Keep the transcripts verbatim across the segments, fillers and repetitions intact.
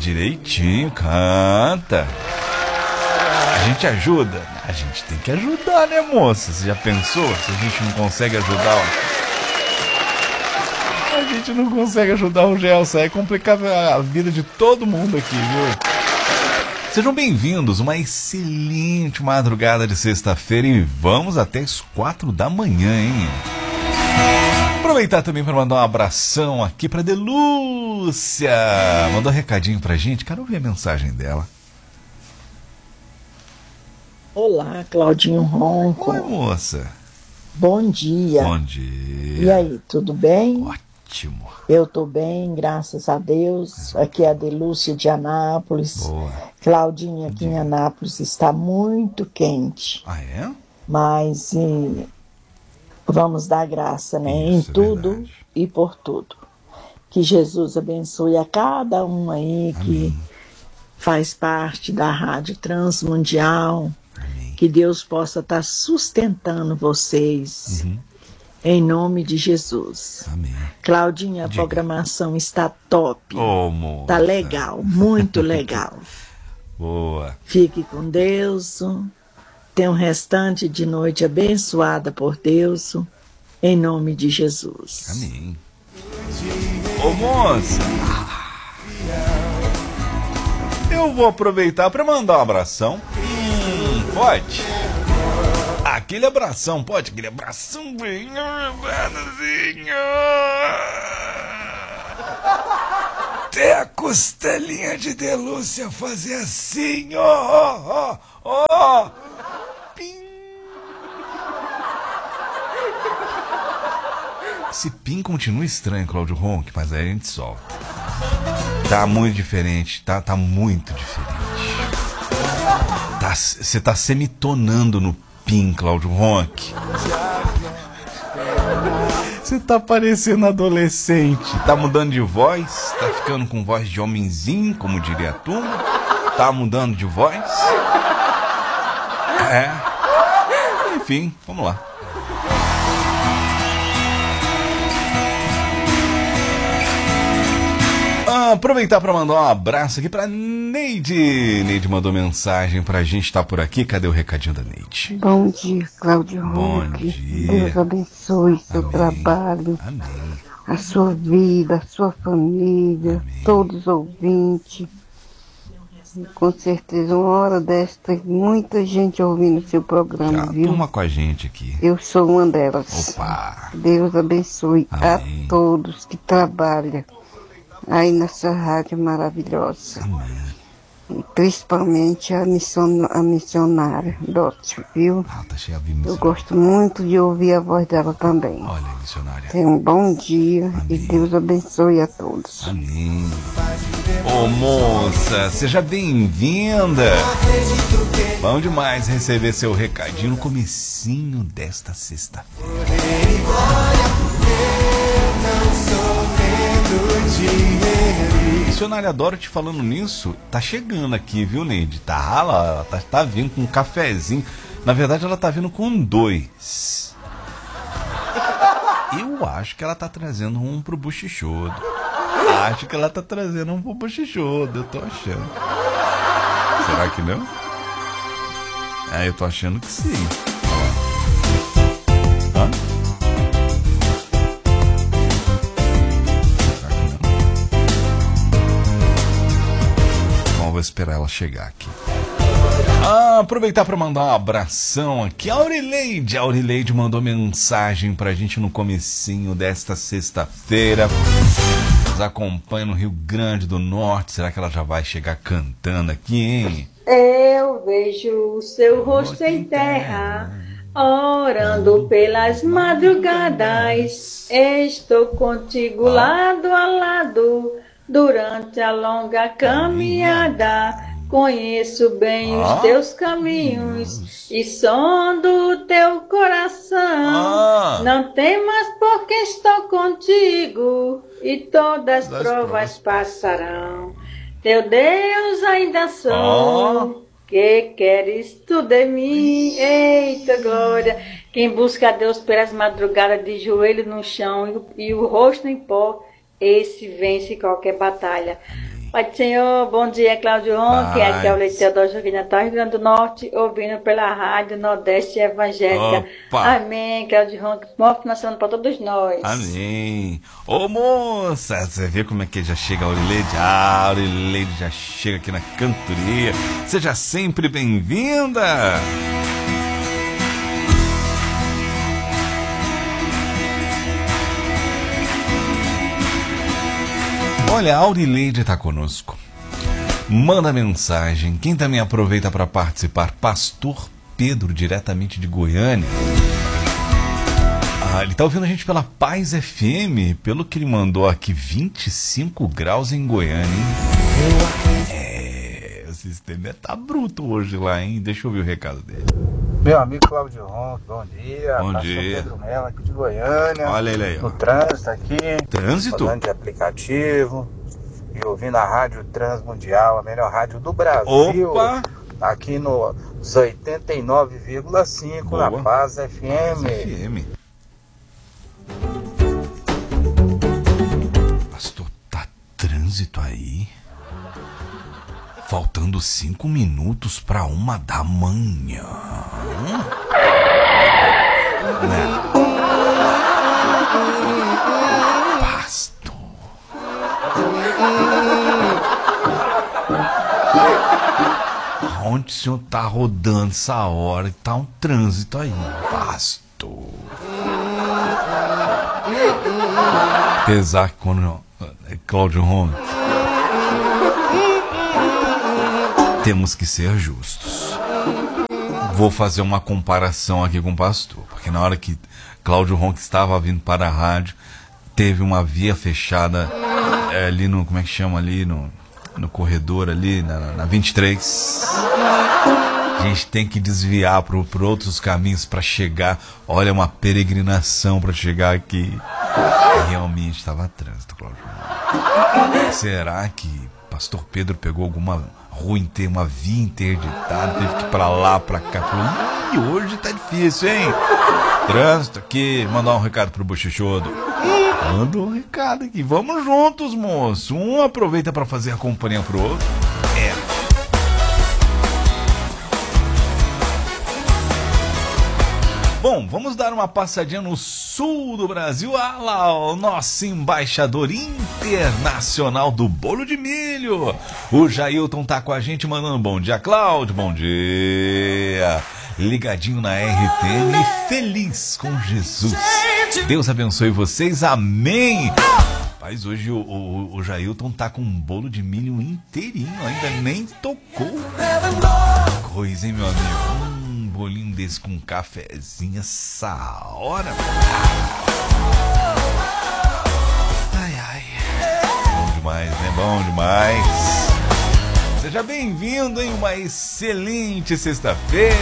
direitinho, canta. A gente ajuda? A gente tem que ajudar, né, moça? Você já pensou? Se a gente não consegue ajudar... A gente não consegue ajudar o Gelson. É complicado a vida de todo mundo aqui, viu? Sejam bem-vindos. Uma excelente madrugada de sexta-feira. E vamos até as quatro da manhã, hein? Aproveitar também para mandar um abração aqui para Delúcia. Mandou um recadinho pra gente. Quero ouvir a mensagem dela. Olá, Claudinho Ronco. Oi, moça. Bom dia. Bom dia. E aí, tudo bem? Ótimo. Eu tô bem, graças a Deus. Aqui é a Delúcia de Anápolis. Boa. Claudinha, aqui em Anápolis está muito quente. Ah, é? Mas e, vamos dar graça, né? Isso, em tudo verdade. E por tudo. Que Jesus abençoe a cada um aí. Amém. Que faz parte da Rádio Transmundial. Amém. Que Deus possa estar sustentando vocês, uhum. Em nome de Jesus. Amém. Claudinha, a Diga. Programação está top. Oh, moça. Tá legal, muito legal. Boa. Fique com Deus. Tenha um restante de noite abençoada por Deus, em nome de Jesus. Amém. Ô, moça. Eu vou aproveitar para mandar um abração. Hum, pode? Aquele abração, pode? Aquele abração bem... Até a costelinha de Delúcia fazer assim, ó, ó, ó, ó. Pim. Esse pim continua estranho, Cláudio Ronck, mas aí a gente solta. Tá muito diferente, tá, tá muito diferente. Você tá, tá semitonando no pim, Cláudio Ronck. Você tá parecendo adolescente. Tá mudando de voz? Tá ficando com voz de homenzinho, como diria a turma? Tá mudando de voz? É. Enfim, vamos lá. Ah, aproveitar para mandar um abraço aqui para Neide. Neide mandou mensagem pra gente, tá por aqui. Cadê o recadinho da Neide? Bom dia, Cláudio Ronck. Bom dia. Deus abençoe seu Amém. Trabalho, Amém. a sua vida, a sua família, Amém. Todos os ouvintes. E com certeza, uma hora dessa, tem muita gente ouvindo seu programa, Já, viu? turma com a gente aqui. Eu sou uma delas. Opa. Deus abençoe Amém. a todos que trabalham aí nessa rádio maravilhosa. Amém. E principalmente a, mission, a missionária Dótio, viu? Ah, tá cheia de Eu missionária. gosto muito de ouvir a voz dela também. Olha, missionária. Tenha um bom dia. Amém. E Deus abençoe a todos. Amém. Ô, moça, seja bem-vinda. Bom demais receber seu recadinho no comecinho desta sexta-feira. Missionária Dorothy, falando nisso, tá chegando aqui, viu, Neide? Tá lá, ela tá, tá vindo com um cafezinho. Na verdade, ela tá vindo com dois. Eu acho que ela tá trazendo um pro Buchichudo. Acho que ela tá trazendo um pro Buchichudo, eu tô achando. Será que não? Ah, eu tô achando que sim. Hã? Vou esperar ela chegar aqui. Ah, aproveitar para mandar um abração aqui. A Aurileide, a Aurileide mandou mensagem pra gente no comecinho desta sexta-feira. Nos acompanha no Rio Grande do Norte. Será que ela já vai chegar cantando aqui, hein? Eu vejo o seu rosto em terra, orando pelas madrugadas. Estou contigo lado a lado. Durante a longa caminhada, conheço bem ah, os teus caminhos Deus. E sondo o teu coração. Ah. Não temas porque estou contigo e todas as das provas provas passarão. Teu Deus ainda sou. Ah. Que queres tu de mim? Eita glória! Quem busca a Deus pelas madrugadas de joelho no chão e o, e o rosto em pó, esse vence qualquer batalha. Pai do Senhor, bom dia, Cláudio Ronque, aqui é o Leite Teodoro Joaquim Natal, Rio Grande do Norte, ouvindo pela Rádio Nordeste Evangélica. Opa. Amém, Cláudio Ronque, bom final de semana para todos nós. Amém. Ô moça, você vê como é que já chega a Aurileide? Ah, a Aurileide já chega aqui na cantoria. Seja sempre bem-vinda. Olha, a Aurileide está conosco. Manda mensagem. Quem também aproveita para participar? Pastor Pedro, diretamente de Goiânia. Ah, ele está ouvindo a gente pela Paz F M. Pelo que ele mandou aqui, vinte e cinco graus em Goiânia, hein? É, o sistema tá bruto hoje lá, hein? Deixa eu ouvir o recado dele. Meu amigo Cláudio Ronque, bom dia. Bom Pastor dia. Pedro Mello, aqui de Goiânia. Olha ele aí, ó. No trânsito aqui. Trânsito? Falando de aplicativo. E ouvindo a Rádio Transmundial, a melhor rádio do Brasil. Opa! Aqui nos oitenta e nove vírgula cinco na Paz F M. Paz F M. Pastor, tá trânsito aí? Faltando cinco minutos para uma da manhã. Hum? Né? Pastor. Onde o senhor tá rodando essa hora e tá um trânsito aí, pastor? Apesar que quando Cláudio Ronque, temos que ser justos. Vou fazer uma comparação aqui com o pastor, porque na hora que Cláudio Ronque estava vindo para a rádio, teve uma via fechada é, ali no, como é que chama ali, no, no corredor ali, na, na vinte e três. A gente tem que desviar por, por outros caminhos para chegar. Olha, uma peregrinação para chegar aqui. E realmente estava trânsito, Cláudio. Será que Pastor Pedro pegou alguma rua inteira, uma via interditada, teve que ir pra lá, pra cá? Falou, ih, hoje tá difícil, hein? Trânsito aqui, mandar um recado pro Bochichudo. Manda um recado aqui, vamos juntos, moço. Um aproveita pra fazer a companhia pro outro. É. Bom, vamos dar uma passadinha no sul do Brasil. Ah lá, o nosso embaixador internacional do bolo de milho. O Jailton tá com a gente mandando bom dia, Cláudio, bom dia. Ligadinho na R T M, feliz com Jesus. Deus abençoe vocês, amém. Rapaz, hoje o, o, o Jailton tá com um bolo de milho inteirinho, ainda nem tocou. Coisa, hein, meu amigo? Um bolinho desse com um cafezinho essa hora. Ai, ai. Bom demais, né? Bom demais. Seja bem-vindo em uma excelente sexta-feira.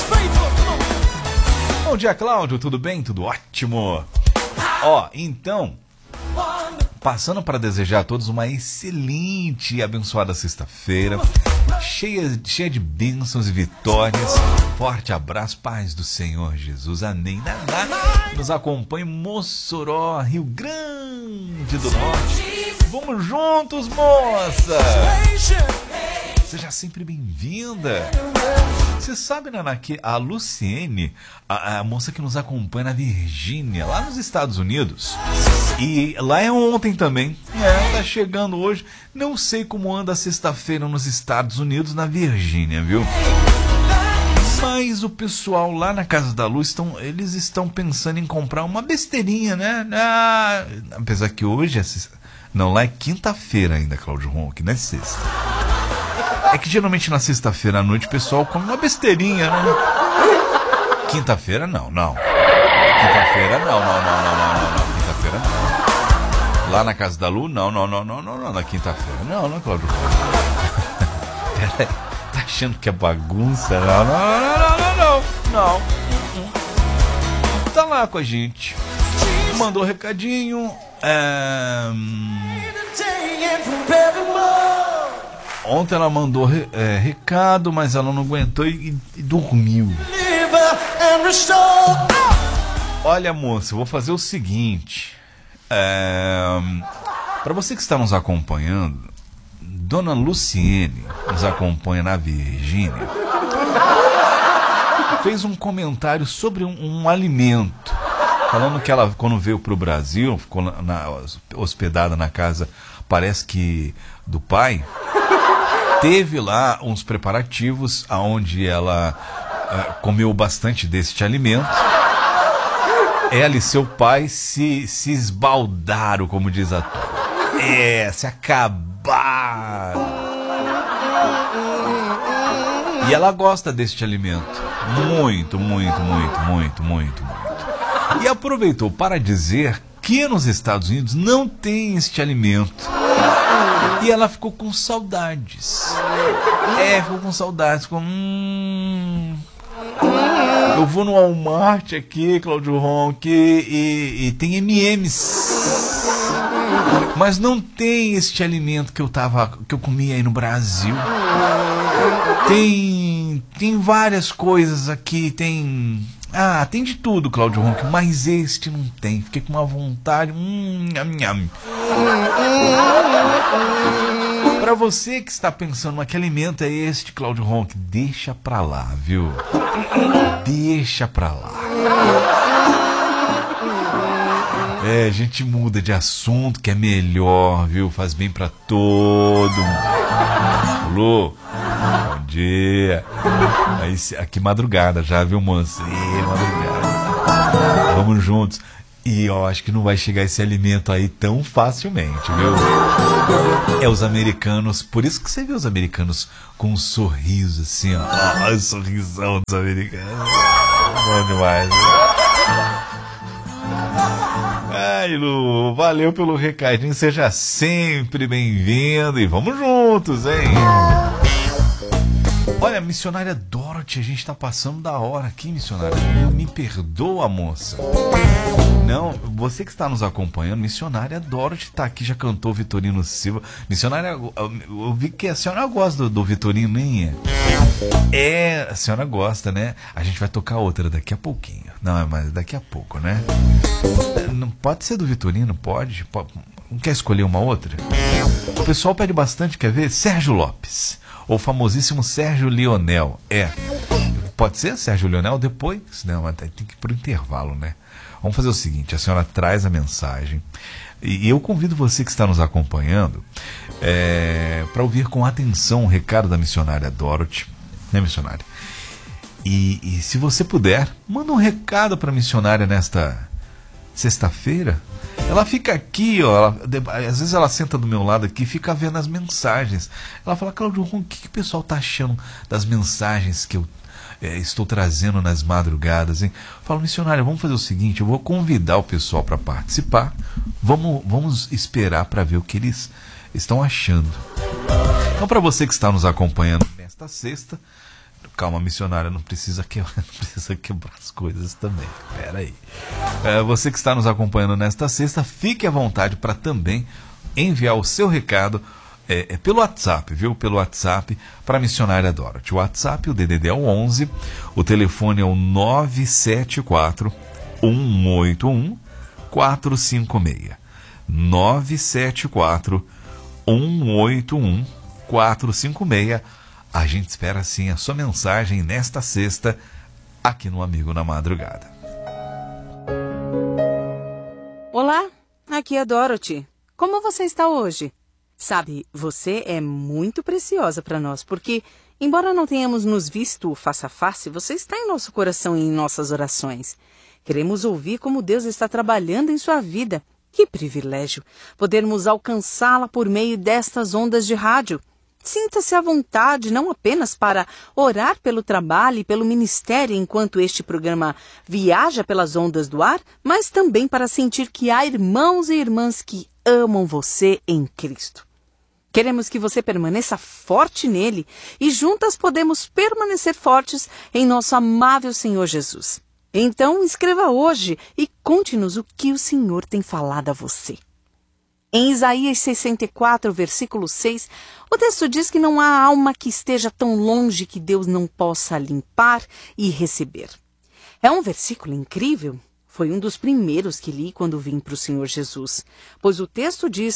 Bom dia, Cláudio. Tudo bem? Tudo ótimo. Ó, então, passando para desejar a todos uma excelente e abençoada sexta-feira, cheia, cheia de bênçãos e vitórias. Forte abraço, paz do Senhor Jesus, amém. Naná, nos acompanha em Mossoró, Rio Grande do Norte. Vamos juntos, moça! Seja sempre bem-vinda. Você sabe, Naná, que a Luciene, a, a moça que nos acompanha na Virgínia, lá nos Estados Unidos, e lá é ontem também, é, tá chegando hoje. Não sei como anda a sexta-feira nos Estados Unidos, na Virgínia, viu? Mas o pessoal lá na Casa da Luz, estão, eles estão pensando em comprar uma besteirinha, né? Ah, apesar que hoje, é sexta... não, lá é quinta-feira ainda, Cláudio Ronque, não é sexta. É que geralmente na sexta-feira à noite o pessoal come uma besteirinha, né? Quinta-feira não, não. Quinta-feira não, não, não, não, não, não, não. Quinta-feira não. Lá na Casa da Lu, não, não, não, não, não, não. Na quinta-feira não, não, Cláudio. Peraí, tá achando que é bagunça? Não, não, não, não, não, não. Não. Tá lá com a gente. Mandou um recadinho. É... Ontem ela mandou é, recado, mas ela não aguentou e, e dormiu. Olha, moça, eu vou fazer o seguinte. É, para você que está nos acompanhando, Dona Luciene, nos acompanha na Virgínia, fez um comentário sobre um, um alimento, falando que ela, quando veio para o Brasil, ficou na, na, hospedada na casa, parece que do pai, teve lá uns preparativos onde ela uh, comeu bastante deste alimento. Ela e seu pai se, se esbaldaram, como diz a turma. É, se acabaram. E ela gosta deste alimento. Muito, muito, muito, muito, muito, muito. E aproveitou para dizer que nos Estados Unidos não tem este alimento. E ela ficou com saudades. É, ficou com saudades. Ficou... Hum... Eu vou no Walmart aqui, Cláudio Ronck, e, e tem M e M's. Mas não tem este alimento que eu tava, que eu comia aí no Brasil. Tem, tem várias coisas aqui, tem... Ah, tem de tudo, Cláudio Ronck, mas este não tem. Fiquei com uma vontade... Hum, nham, nham. Para você que está pensando, mas que alimento é este, Cláudio Ronck? Deixa pra lá, viu? Deixa pra lá. É, a gente muda de assunto, que é melhor, viu? Faz bem pra todo mundo. Alô? Bom dia. Aí, aqui madrugada já, viu, moça? Ih, madrugada. Vamos juntos. E eu acho que não vai chegar esse alimento aí tão facilmente, viu? É os americanos, por isso que você vê os americanos com um sorriso assim, ó. Olha o sorrisão dos americanos. Bom demais, né? Ai, Lu, valeu pelo recadinho, seja sempre bem-vindo e vamos juntos, hein? Olha, missionária Dorothy, a gente tá passando da hora aqui, missionária. Me perdoa, moça. Não, você que está nos acompanhando, missionária Dorothy tá aqui, já cantou Vitorino Silva. Missionária, eu vi que a senhora gosta do, do Vitorino, nem é? É, a senhora gosta, né? A gente vai tocar outra daqui a pouquinho. Não, mas daqui a pouco, né? Não pode ser do Vitorino, pode? pode não quer escolher uma outra? O pessoal pede bastante, quer ver? Sérgio Lopes. O famosíssimo Sérgio Lionel. É. Pode ser Sérgio Lionel depois? Não, mas tem que ir pro intervalo, né? Vamos fazer o seguinte, a senhora traz a mensagem e eu convido você que está nos acompanhando é, para ouvir com atenção o recado da missionária Dorothy, né, missionária? E, e se você puder, manda um recado para a missionária nesta sexta-feira. Ela fica aqui, ó, ela, às vezes ela senta do meu lado aqui e fica vendo as mensagens. Ela fala, Cláudio Ronck, o que, que o pessoal está achando das mensagens que eu É, estou trazendo nas madrugadas, hein? Falo, missionária, vamos fazer o seguinte, eu vou convidar o pessoal para participar, vamos, vamos esperar para ver o que eles estão achando. Então, para você que está nos acompanhando nesta sexta, calma, missionária, não precisa quebrar, não precisa quebrar as coisas também, pera aí. É, você que está nos acompanhando nesta sexta, fique à vontade para também enviar o seu recado É, é pelo WhatsApp, viu? Pelo WhatsApp para a missionária Dorothy. O WhatsApp, o D D D é o onze, o telefone é o nove sete quatro, um oito um, quatro cinco seis. nove sete quatro, um oito um, quatro cinco seis. A gente espera sim a sua mensagem nesta sexta aqui no Amigo na Madrugada. Olá, aqui é a Dorothy. Como você está hoje? Sabe, você é muito preciosa para nós, porque, embora não tenhamos nos visto face a face, você está em nosso coração e em nossas orações. Queremos ouvir como Deus está trabalhando em sua vida. Que privilégio podermos alcançá-la por meio destas ondas de rádio. Sinta-se à vontade, não apenas para orar pelo trabalho e pelo ministério enquanto este programa viaja pelas ondas do ar, mas também para sentir que há irmãos e irmãs que amam você em Cristo. Queremos que você permaneça forte nele e juntas podemos permanecer fortes em nosso amável Senhor Jesus. Então, escreva hoje e conte-nos o que o Senhor tem falado a você. Em Isaías sessenta e quatro, versículo seis, o texto diz que não há alma que esteja tão longe que Deus não possa limpar e receber. É um versículo incrível. Foi um dos primeiros que li quando vim para o Senhor Jesus, pois o texto diz: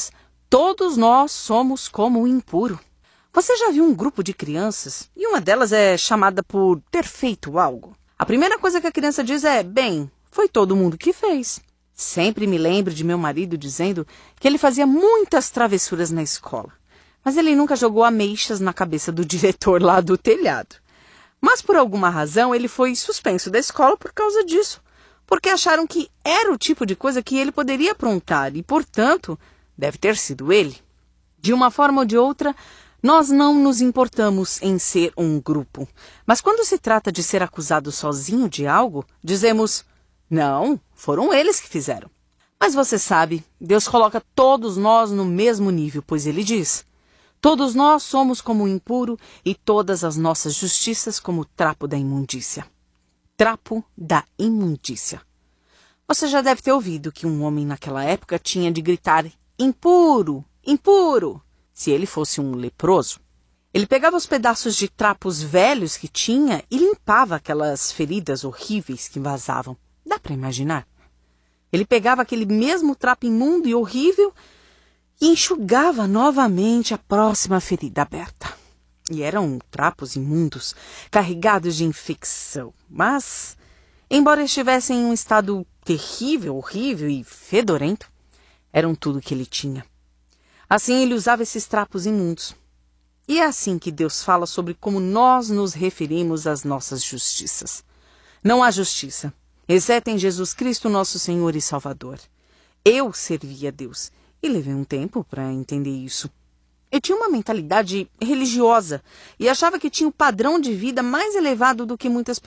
Todos nós somos como o impuro. Você já viu um grupo de crianças e uma delas é chamada por ter feito algo? A primeira coisa que a criança diz é, bem, foi todo mundo que fez. Sempre me lembro de meu marido dizendo que ele fazia muitas travessuras na escola, mas ele nunca jogou ameixas na cabeça do diretor lá do telhado. Mas por alguma razão ele foi suspenso da escola por causa disso, porque acharam que era o tipo de coisa que ele poderia aprontar e, portanto, deve ter sido ele. De uma forma ou de outra, nós não nos importamos em ser um grupo. Mas quando se trata de ser acusado sozinho de algo, dizemos, não, foram eles que fizeram. Mas você sabe, Deus coloca todos nós no mesmo nível, pois ele diz, todos nós somos como o impuro e todas as nossas justiças como o trapo da imundícia. Trapo da imundícia. Você já deve ter ouvido que um homem naquela época tinha de gritar impuro, impuro, se ele fosse um leproso. Ele pegava os pedaços de trapos velhos que tinha e limpava aquelas feridas horríveis que vazavam. Dá para imaginar? Ele pegava aquele mesmo trapo imundo e horrível e enxugava novamente a próxima ferida aberta. E eram trapos imundos, carregados de infecção. Mas, embora estivessem em um estado terrível, horrível e fedorento, eram tudo que ele tinha. Assim ele usava esses trapos imundos. E é assim que Deus fala sobre como nós nos referimos às nossas justiças. Não há justiça, exceto em Jesus Cristo, nosso Senhor e Salvador. Eu servi a Deus e levei um tempo para entender isso. Eu tinha uma mentalidade religiosa e achava que tinha o padrão de vida mais elevado do que muitas pessoas.